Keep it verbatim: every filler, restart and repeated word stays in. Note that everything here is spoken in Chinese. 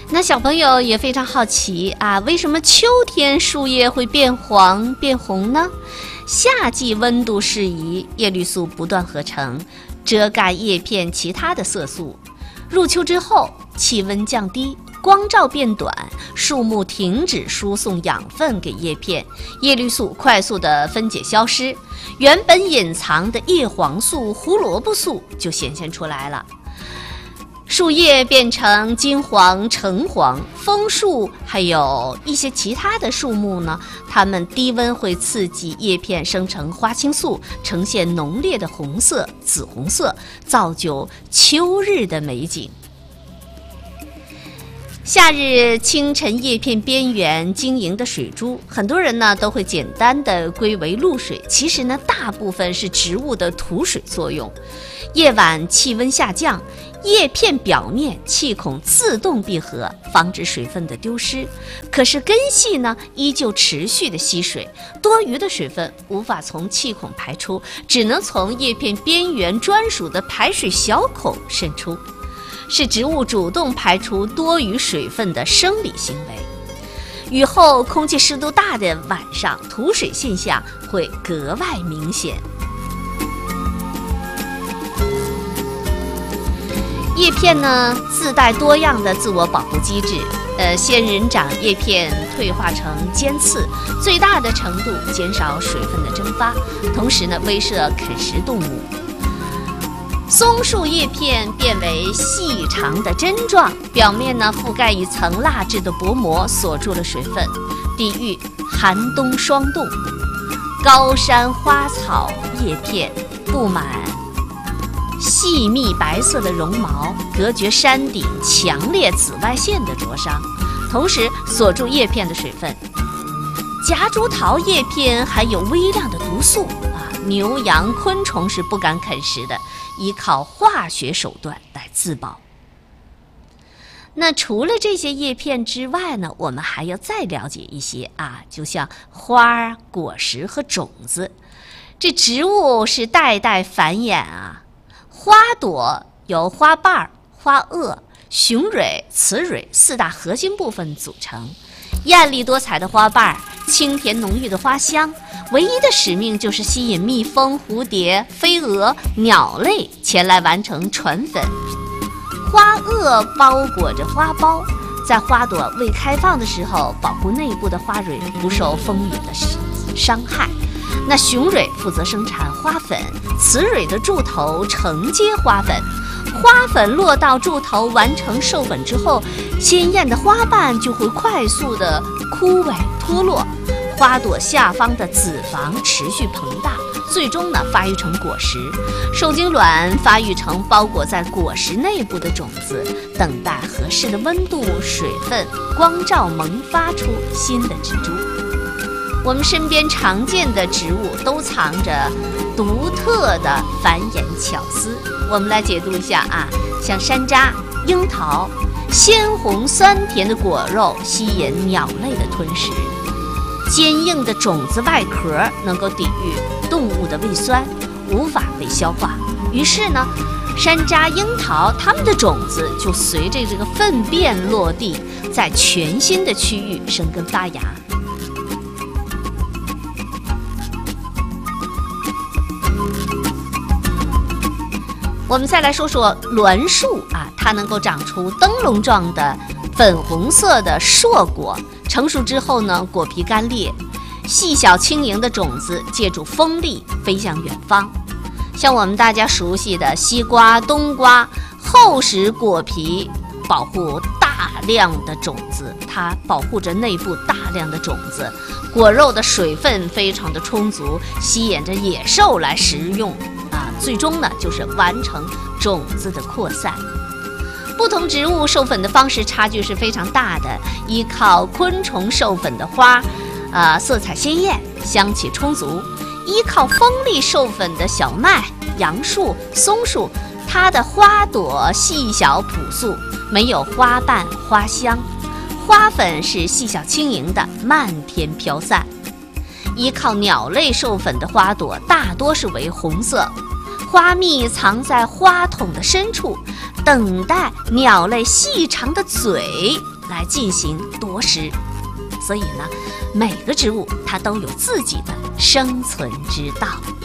那小朋友也非常好奇啊，为什么秋天树叶会变黄变红呢？夏季温度适宜，叶绿素不断合成，遮盖叶片其他的色素。入秋之后，气温降低，光照变短，树木停止输送养分给叶片，叶绿素快速的分解消失，原本隐藏的叶黄素、胡萝卜素就显现出来了。树叶变成金黄、橙黄，枫树还有一些其他的树木呢，它们低温会刺激叶片生成花青素，呈现浓烈的红色、紫红色，造就秋日的美景。夏日清晨叶片边缘晶莹的水珠，很多人呢都会简单的归为露水，其实呢大部分是植物的吐水作用。夜晚气温下降，叶片表面气孔自动闭合，防止水分的丢失。可是根系呢依旧持续的吸水，多余的水分无法从气孔排出，只能从叶片边缘专属的排水小孔渗出，是植物主动排出多余水分的生理行为。雨后空气湿度大的晚上，吐水现象会格外明显。叶片呢自带多样的自我保护机制，呃，仙人掌叶片退化成尖刺，最大的程度减少水分的蒸发，同时呢威慑啃食动物。松树叶片变为细长的针状，表面呢覆盖一层蜡质的薄膜，锁住了水分，抵御寒冬霜冻。高山花草叶片布满细密白色的绒毛，隔绝山顶强烈紫外线的灼伤，同时锁住叶片的水分。夹竹桃叶片含有微量的毒素啊，牛羊昆虫是不敢啃食的，依靠化学手段来自保。那除了这些叶片之外呢，我们还要再了解一些啊，就像花、果实和种子，这植物是代代繁衍啊。花朵由花瓣、花萼、雄蕊、雌蕊四大核心部分组成，艳丽多彩的花瓣，清甜浓郁的花香，唯一的使命就是吸引蜜蜂、蝴蝶、飞蛾、鸟类前来完成传粉。花萼包裹着花苞，在花朵未开放的时候，保护内部的花蕊不受风雨的伤害。那雄蕊负责生产花粉，雌蕊的柱头承接花粉，花粉落到柱头完成授粉之后，鲜艳的花瓣就会快速的枯萎脱落，花朵下方的子房持续膨大，最终呢发育成果实，受精卵发育成包裹在果实内部的种子，等待合适的温度、水分、光照萌发出新的植株。我们身边常见的植物都藏着独特的繁衍巧思，我们来解读一下啊，像山楂、樱桃，鲜红酸甜的果肉吸引鸟类的吞食，坚硬的种子外壳能够抵御动物的胃酸，无法被消化，于是呢山楂、樱桃它们的种子就随着这个粪便落地，在全新的区域生根发芽。我们再来说说栾树啊，它能够长出灯笼状的粉红色的硕果，成熟之后呢，果皮干裂，细小轻盈的种子借助风力飞向远方。像我们大家熟悉的西瓜、冬瓜，厚实果皮保护大量的种子，它保护着内部大量的种子，果肉的水分非常的充足，吸引着野兽来食用啊，最终呢就是完成种子的扩散。不同植物授粉的方式差距是非常大的，依靠昆虫授粉的花，呃，色彩鲜艳，香气充足；依靠风力授粉的小麦、杨树、松树，它的花朵细小朴素，没有花瓣花香，花粉是细小轻盈的，漫天飘散。依靠鸟类授粉的花朵大多是为红色，花蜜藏在花筒的深处，等待鸟类细长的嘴来进行夺食。所以呢，每个植物它都有自己的生存之道。